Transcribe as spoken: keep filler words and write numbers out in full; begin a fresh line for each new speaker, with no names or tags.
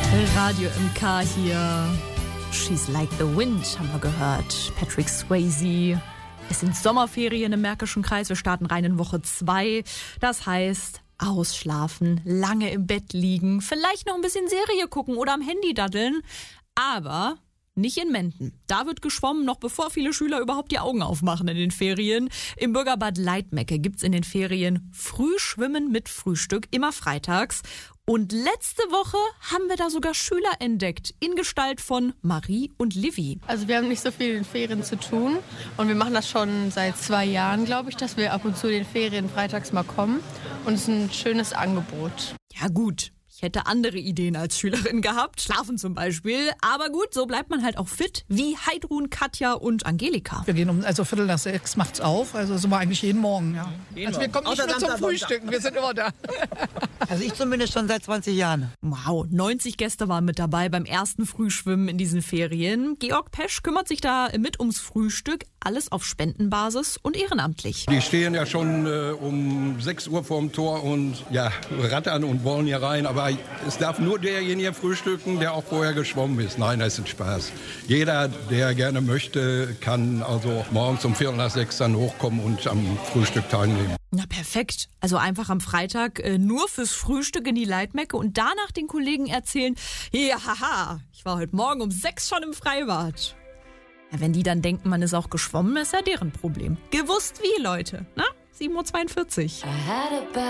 Radio M K hier. She's Like the Wind haben wir gehört. Patrick Swayze. Es sind Sommerferien im Märkischen Kreis. Wir starten rein in Woche zwei. Das heißt, ausschlafen, lange im Bett liegen, vielleicht noch ein bisschen Serie gucken oder am Handy daddeln. Aber nicht in Menden. Da wird geschwommen, noch bevor viele Schüler überhaupt die Augen aufmachen in den Ferien. Im Bürgerbad Leitmecke gibt's in den Ferien Frühschwimmen mit Frühstück, immer freitags. Und letzte Woche haben wir da sogar Schüler entdeckt, in Gestalt von Marie und Livy.
Also wir haben nicht so viel in den Ferien zu tun und wir machen das schon seit zwei Jahren, glaube ich, dass wir ab und zu in den Ferien freitags mal kommen. Und es ist ein schönes Angebot.
Ja gut, ich hätte andere Ideen als Schülerin gehabt, schlafen zum Beispiel. Aber gut, so bleibt man halt auch fit, wie Heidrun, Katja und Angelika.
Wir gehen um also Viertel nach sechs macht's auf, also sind wir eigentlich jeden Morgen. Ja.
Jeden
also wir kommen nicht nur zum Frühstücken, wir sind immer da.
Also ich zumindest schon seit zwanzig Jahren.
Wow, neunzig Gäste waren mit dabei beim ersten Frühschwimmen in diesen Ferien. Georg Pesch kümmert sich da mit ums Frühstück, alles auf Spendenbasis und ehrenamtlich.
Die stehen ja schon äh, um sechs Uhr vorm Tor und ja, rattern und wollen hier rein, aber es darf nur derjenige frühstücken, der auch vorher geschwommen ist. Nein, das ist ein Spaß. Jeder, der gerne möchte, kann also morgens um Viertel nach sechs dann hochkommen und am Frühstück teilnehmen.
Na perfekt. Also einfach am Freitag äh, nur fürs Frühstück in die Leitmecke und danach den Kollegen erzählen, ja haha, ich war heute Morgen um sechs schon im Freibad. Ja, wenn die dann denken, man ist auch geschwommen, ist ja deren Problem. Gewusst wie, Leute. Na? sieben Uhr zweiundvierzig.